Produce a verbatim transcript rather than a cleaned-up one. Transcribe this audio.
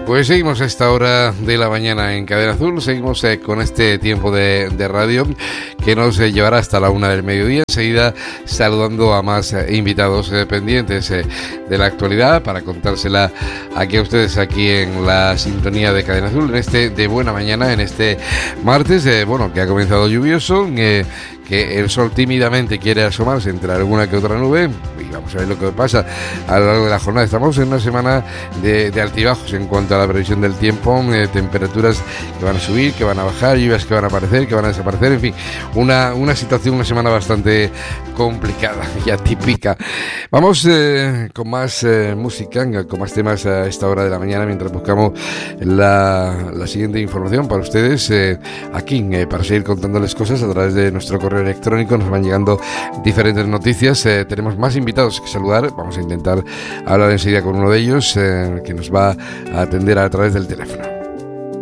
Pues seguimos a esta hora de la mañana en Cadena Azul, seguimos eh, con este tiempo de, de radio que nos eh, llevará hasta la una del mediodía, enseguida saludando a más eh, invitados eh, pendientes eh, de la actualidad para contársela aquí a ustedes, aquí en la sintonía de Cadena Azul, en este de buena mañana, en este martes, eh, bueno, que ha comenzado lluvioso, eh, que el sol tímidamente quiere asomarse entre alguna que otra nube y vamos a ver lo que pasa a lo largo de la jornada. Estamos en una semana de, de altibajos en cuanto a la previsión del tiempo, eh, temperaturas que van a subir, que van a bajar, lluvias que van a aparecer, que van a desaparecer, en fin, una, una situación, una semana bastante complicada y atípica. Vamos eh, con más eh, música, con más temas a esta hora de la mañana mientras buscamos la, la siguiente información para ustedes eh, aquí, eh, para seguir contándoles cosas a través de nuestro correo electrónico. Nos van llegando diferentes noticias, eh, tenemos más invitados que saludar, vamos a intentar hablar enseguida con uno de ellos eh, que nos va a atender a través del teléfono.